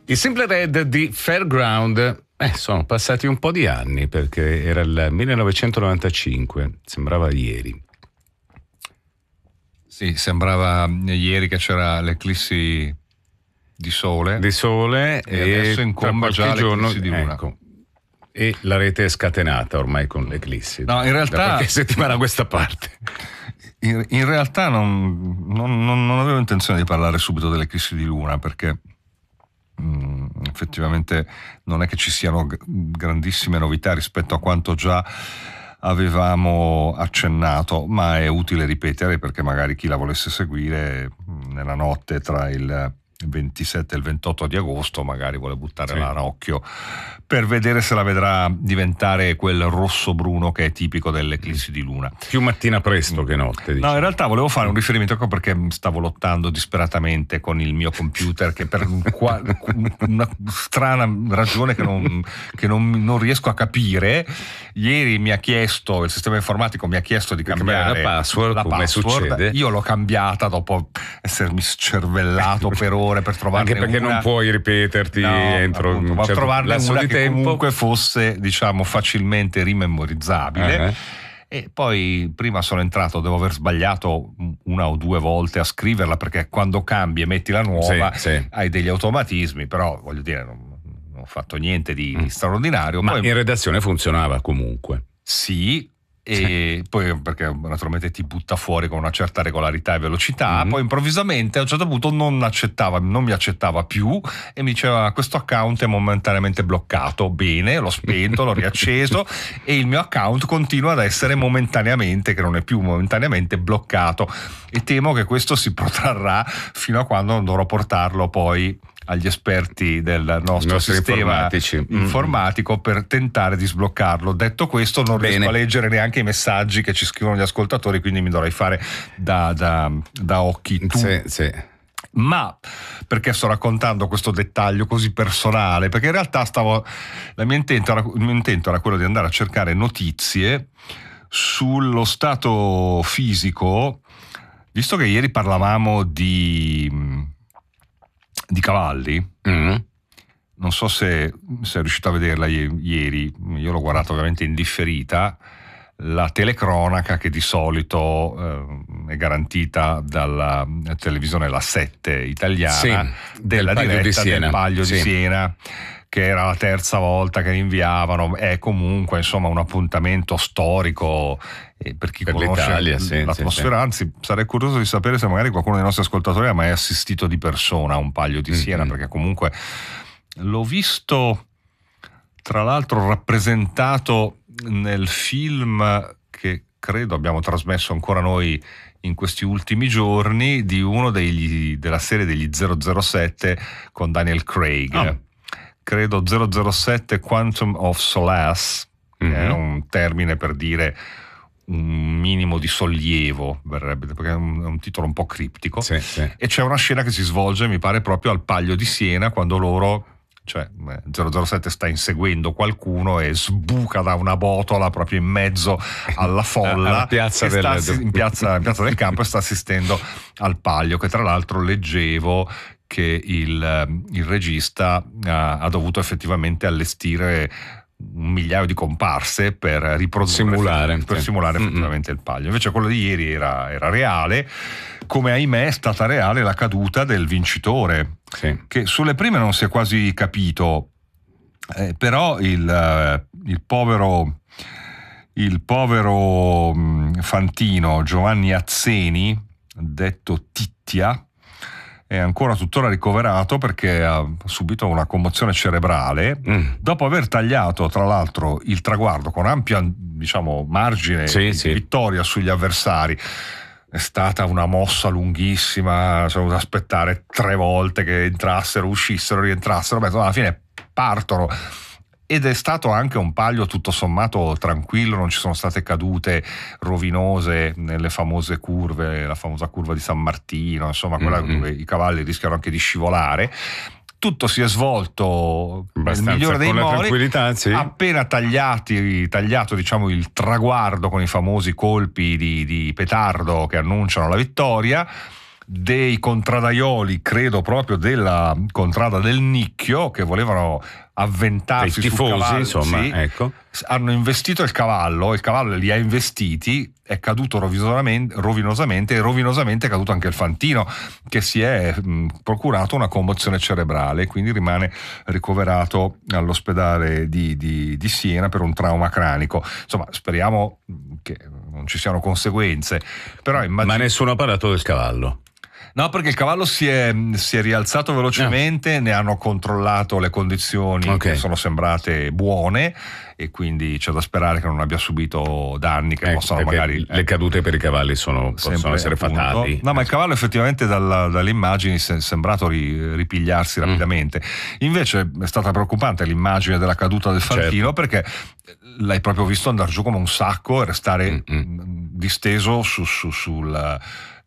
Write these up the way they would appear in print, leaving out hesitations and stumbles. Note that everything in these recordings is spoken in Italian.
I Simply Red di Fairground, sono passati un po' di anni, perché era il 1995, sembrava ieri. Sì, sembrava ieri che c'era l'eclissi di sole. E adesso incombe già l'eclissi di luna. Ecco. E la rete è scatenata ormai con l'eclissi. No, in realtà, da qualche settimana a questa parte. In realtà non avevo intenzione di parlare subito dell'eclissi di luna, perché effettivamente non è che ci siano grandissime novità rispetto a quanto già avevamo accennato, ma è utile ripetere, perché magari chi la volesse seguire nella notte tra il 27 e il 28 di agosto magari vuole buttare là un occhio per vedere se la vedrà diventare quel rosso bruno che è tipico dell'eclissi di luna. Più mattina presto che notte, diciamo. No, in realtà volevo fare un riferimento, ecco perché stavo lottando disperatamente con il mio computer, che per una strana ragione che non riesco a capire, ieri mi ha chiesto, il sistema informatico mi ha chiesto di cambiare la password, come succede. Io l'ho cambiata dopo essermi scervellato per ore per trovarne anche perché una. non puoi ripeterti entro un certo trovarne lasso una di che tempo comunque fosse, diciamo, facilmente rimemorizzabile. E poi prima sono entrato, devo aver sbagliato una o due volte a scriverla, perché quando cambi e metti la nuova hai degli automatismi, però voglio dire non ho fatto niente di straordinario. Ma poi, in redazione funzionava comunque. Sì. E poi perché naturalmente ti butta fuori con una certa regolarità e velocità, poi improvvisamente a un certo punto non mi accettava più e mi diceva: questo account è momentaneamente bloccato. Bene, l'ho spento, l'ho riacceso e il mio account continua ad essere momentaneamente, che non è più momentaneamente, bloccato, e temo che questo si protrarrà fino a quando non dovrò portarlo poi agli esperti del nostro sistema informatico per tentare di sbloccarlo. Detto questo, non riesco a leggere neanche i messaggi che ci scrivono gli ascoltatori, quindi mi dovrei fare da occhi tu. Ma perché sto raccontando questo dettaglio così personale? Perché in realtà il mio intento era quello di andare a cercare notizie sullo stato fisico, visto che ieri parlavamo di cavalli. Non so se sei riuscito a vederla ieri, io l'ho guardata ovviamente in differita, la telecronaca che di solito è garantita dalla televisione La 7 italiana, della diretta del Palio di Siena, che era la terza volta che rinviavano. È comunque insomma un appuntamento storico per chi conosce l'atmosfera. Anzi, sarei curioso di sapere se magari qualcuno dei nostri ascoltatori ha mai assistito di persona a un Palio di Siena, perché comunque l'ho visto tra l'altro rappresentato nel film che credo abbiamo trasmesso ancora noi in questi ultimi giorni, di uno della serie degli 007 con Daniel Craig. Credo 007 Quantum of Solace, che è un termine per dire un minimo di sollievo, verrebbe, perché è un titolo un po' criptico. E c'è una scena che si svolge, mi pare, proprio al Palio di Siena, quando loro, cioè 007 sta inseguendo qualcuno e sbuca da una botola proprio in mezzo alla folla in piazza del campo, e sta assistendo al Palio, che tra l'altro leggevo che il regista ha dovuto effettivamente allestire 1 migliaio di comparse per riprodurre, simulare effettivamente il Palio. Invece quello di ieri era reale, come ahimè è stata reale la caduta del vincitore, che sulle prime non si è quasi capito, però il povero fantino Giovanni Azzeni, detto Tittia, è ancora tuttora ricoverato perché ha subito una commozione cerebrale dopo aver tagliato tra l'altro il traguardo con ampia, diciamo, margine di vittoria sugli avversari. È stata una mossa lunghissima, sono dovuto aspettare 3 volte che entrassero, uscissero, rientrassero, alla fine partono. Ed è stato anche un Palio tutto sommato tranquillo, non ci sono state cadute rovinose nelle famose curve, la famosa curva di San Martino, insomma quella dove i cavalli rischiano anche di scivolare. Tutto si è svolto nel migliore dei modi, appena tagliato diciamo il traguardo con i famosi colpi di petardo che annunciano la vittoria. dei contradaioli, credo proprio della contrada del Nicchio, che volevano avventarsi sul cavallo, insomma, sì, ecco. Hanno investito il cavallo li ha investiti, è caduto rovinosamente e rovinosamente è caduto anche il fantino, che si è procurato una commozione cerebrale, quindi rimane ricoverato all'ospedale di Siena per un trauma cranico. Insomma, speriamo che non ci siano conseguenze, però ma nessuno ha parlato del cavallo. No, perché il cavallo si è rialzato velocemente, ne hanno controllato le condizioni, che sono sembrate buone, e quindi c'è da sperare che non abbia subito danni che possano magari... Le cadute per i cavalli possono essere fatali. No, ma il cavallo effettivamente dalle immagini è sembrato ripigliarsi rapidamente. Invece è stata preoccupante l'immagine della caduta del fantino, perché l'hai proprio visto andare giù come un sacco e restare disteso sulla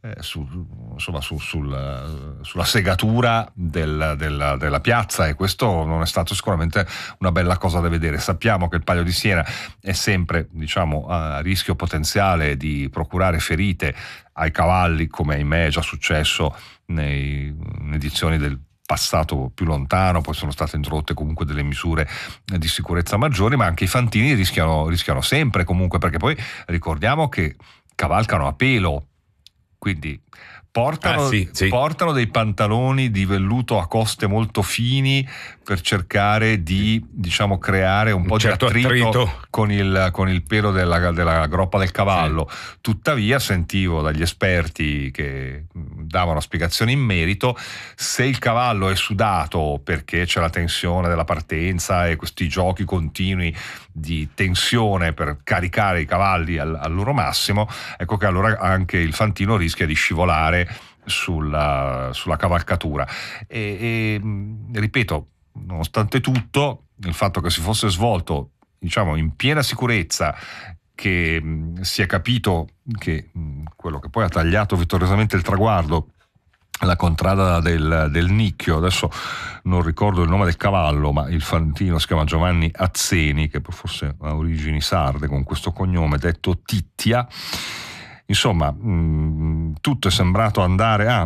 segatura della piazza, e questo non è stato sicuramente una bella cosa da vedere. Sappiamo che il Palio di Siena è sempre, diciamo, a rischio potenziale di procurare ferite ai cavalli, come ahimè è già successo in edizioni del passato più lontano. Poi sono state introdotte comunque delle misure di sicurezza maggiori, ma anche i fantini rischiano sempre comunque, perché poi ricordiamo che cavalcano a pelo, quindi portano dei pantaloni di velluto a coste molto fini per cercare di, diciamo, creare un po' di attrito con il pelo della groppa del cavallo. Sì. Tuttavia sentivo dagli esperti che davano spiegazioni in merito: se il cavallo è sudato perché c'è la tensione della partenza e questi giochi continui di tensione per caricare i cavalli al loro massimo, ecco che allora anche il fantino rischia di scivolare sulla cavalcatura. E ripeto, nonostante tutto, il fatto che si fosse svolto, diciamo, in piena sicurezza, che si è capito che quello che poi ha tagliato vittoriosamente il traguardo, la contrada del Nicchio, adesso non ricordo il nome del cavallo, ma il fantino si chiama Giovanni Azzeni, che forse ha origini sarde, con questo cognome, detto Tittia. Insomma, tutto è sembrato andare a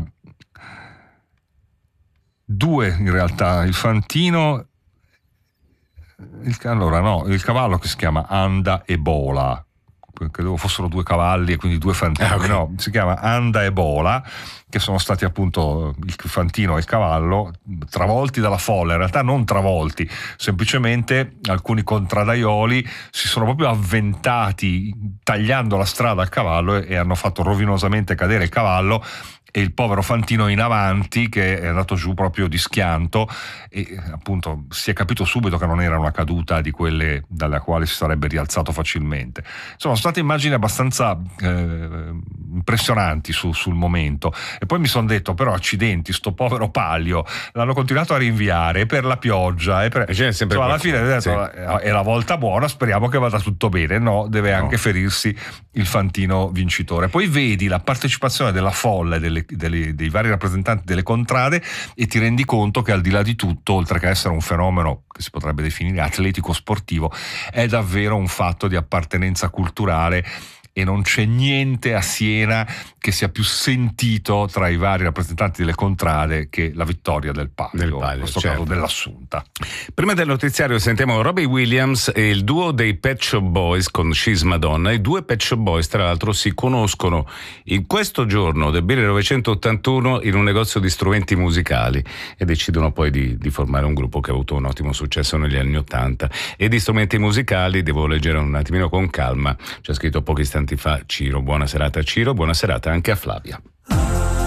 due, in realtà, il fantino, il cavallo che si chiama Anda e Bola, credevo fossero due cavalli e quindi due fantini, no, si chiama Anda e Bola, che sono stati appunto il fantino e il cavallo travolti dalla folla. In realtà non travolti, semplicemente alcuni contradaioli si sono proprio avventati tagliando la strada al cavallo e hanno fatto rovinosamente cadere il cavallo e il povero fantino in avanti, che è andato giù proprio di schianto, e appunto si è capito subito che non era una caduta di quelle dalle quali si sarebbe rialzato facilmente. Sono state immagini abbastanza impressionanti sul momento, e poi mi sono detto: però accidenti, sto povero Palio l'hanno continuato a rinviare per la pioggia, alla fine ho detto, è la volta buona, speriamo che vada tutto bene. No, deve anche ferirsi il fantino vincitore. Poi vedi la partecipazione della folla e dei vari rappresentanti delle contrade e ti rendi conto che, al di là di tutto, oltre che essere un fenomeno che si potrebbe definire atletico sportivo, è davvero un fatto di appartenenza culturale, e non c'è niente a Siena che sia più sentito tra i vari rappresentanti delle contrade che la vittoria del Palio, in questo caso dell'Assunta. Prima del notiziario sentiamo Robbie Williams e il duo dei Pet Shop Boys con She's Madonna. I due Pet Shop Boys, tra l'altro, si conoscono in questo giorno del 1981 in un negozio di strumenti musicali e decidono poi di formare un gruppo che ha avuto un ottimo successo negli anni 80. E di strumenti musicali devo leggere un attimino con calma. C'è scritto pochi istanti fa Ciro. Buona serata Ciro, buona serata anche a Flavia.